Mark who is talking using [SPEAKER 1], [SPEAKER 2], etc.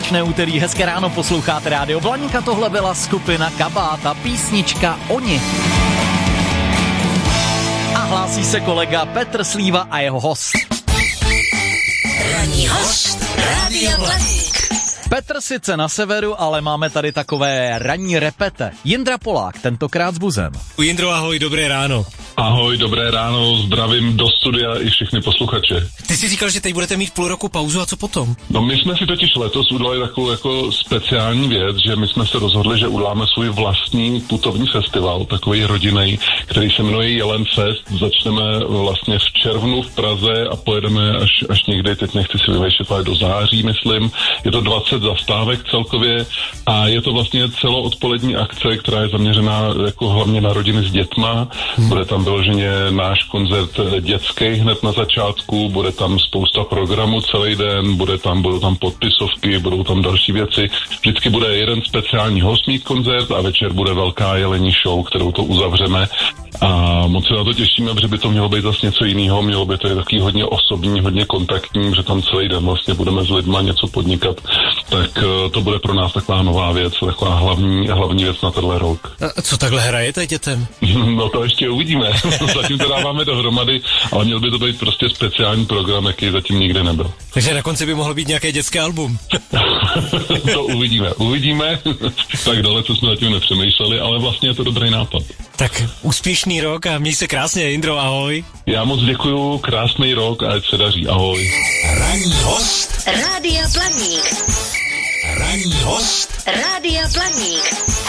[SPEAKER 1] slunečné úterý, hezké ráno, posloucháte Rádio Blaník a tohle byla skupina Kabát a písnička Oni. A hlásí se kolega Petr Slíva a jeho host.
[SPEAKER 2] Ranní host Rádia Blaník.
[SPEAKER 1] Petr sice na severu, ale máme tady takové ranní repete. Jindra Polák, tentokrát s Buzem.
[SPEAKER 3] Jindro, ahoj, dobré ráno.
[SPEAKER 4] Ahoj, dobré ráno, zdravím do studia i všechny posluchače.
[SPEAKER 3] Ty jsi říkal, že teď budete mít půl roku pauzu a co potom?
[SPEAKER 4] No my jsme si totiž letos udělali takovou jako speciální věc, že my jsme se rozhodli, že uděláme svůj vlastní putovní festival, takový rodinný, který se jmenuje Jelen Fest. Začneme vlastně v červnu v Praze a pojedeme až někdy, teď nechci si vyvešet, ale do září, myslím. Je to 20 zastávek celkově a je to vlastně celoodpolední akce, která je zaměřená jako hlavně na rodiny s dětma. Bude tam vyloženě náš koncert dětský hned na začátku, bude tam spousta programů celý den, budou tam podpisovky, budou tam další věci. Vždycky bude jeden speciální host mít koncert a večer bude velká jelení show, kterou to uzavřeme. A moc se na to těšíme, protože by to mělo být zase něco jiného, mělo by to být takový hodně osobní, hodně kontaktní, že tam celý den vlastně budeme s lidma něco podnikat, tak to bude pro nás taková nová věc, taková hlavní věc na tenhle rok.
[SPEAKER 3] A co takhle hrajete dětem?
[SPEAKER 4] No to ještě uvidíme, zatím to dáváme dohromady, ale měl by to být prostě speciální program, jaký zatím nikdy nebyl.
[SPEAKER 3] Takže na konci by mohlo být nějaké dětské album.
[SPEAKER 4] To uvidíme, tak dále, co jsme zatím nepřemýšleli, ale vlastně je to dobrý nápad.
[SPEAKER 3] Tak úspěšný rok a měj se krásně, Jindro, ahoj.
[SPEAKER 4] Já moc děkuju, krásný rok a ať se daří, ahoj.
[SPEAKER 2] Ranní host Rádia Blaník.
[SPEAKER 5] Ranní host
[SPEAKER 2] Rádia Blaník.